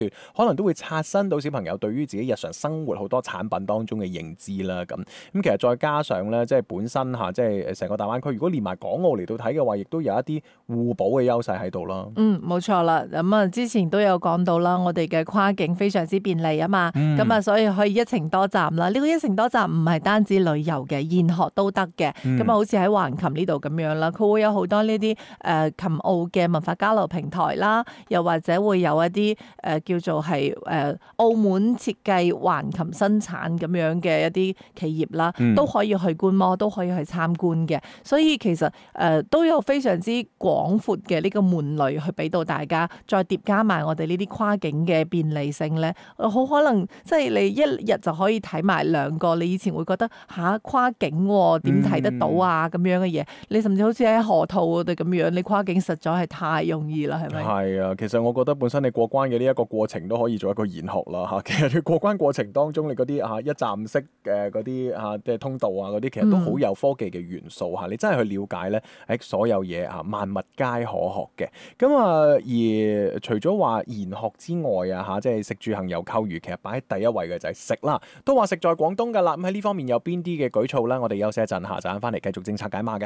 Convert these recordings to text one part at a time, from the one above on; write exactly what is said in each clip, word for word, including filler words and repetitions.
可能都會刷新到小朋友對於自己日常生活好多產品當中嘅認知啦。咁咁其實再加上咧，即係本身嚇，即係成個大灣區，如果連埋港澳嚟到睇嘅話，亦都有一啲互補嘅優勢喺度啦。 嗯，冇錯啦。咁啊，之前都有講到啦，我哋嘅跨境非常之便利啊嘛。咁啊、嗯，所以可以一程多站啦。呢、這個一程多站唔係單止旅遊嘅，研學都得嘅。咁啊、嗯，好似喺橫琴呢度咁樣啦，佢會有好多呢啲誒琴澳嘅文化交流平台啦，又或者會有一啲誒、呃、叫做係誒、呃、澳門設計橫琴生產咁樣嘅一啲企業啦，嗯、都可以去觀摩，都可以去參觀嘅。所以其實誒、呃、都有非常之廣闊嘅呢個門類去俾到大家，再疊加埋我哋呢啲跨境嘅便利性咧，好可能即係你一日就可以睇埋兩個。你以前會覺得吓、啊、跨境點睇得到啊咁、嗯、樣嘅嘢，你甚至好似喺河套嗰度咁樣，你跨境實在係太容易啦，係咪？ 係啊，其實我覺得本身你過關嘅呢一個過程都可以做一個研學啦嚇。其實你過關過程當中，你嗰啲嚇一站式嘅嗰啲嚇即係通道啊嗰啲，其實都好有科技嘅元素嚇。嗯、你真係去了解咧，喺所有嘢嚇萬物皆可學嘅。咁啊，而除咗話研學之外啊嚇，即係食住行遊購娛，其實擺喺第一位嘅就係食啦。都話食在廣東㗎啦。咁喺呢方面有邊啲嘅舉措咧？我哋休息一陣，下陣翻嚟繼續政策解碼嘅。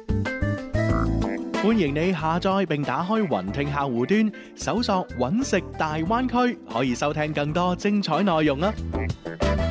歡迎你下載並打開雲聽客戶端，搜索揾食大灣區，可以收聽更多精彩內容啊！